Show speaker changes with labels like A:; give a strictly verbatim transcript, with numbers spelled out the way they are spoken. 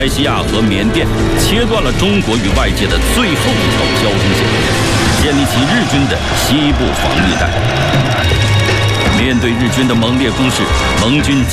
A: 马来西亚和缅甸切断了中国与外界的最后一条交通线，建立起日军的西部防御带。面对日军的猛烈攻势，盟军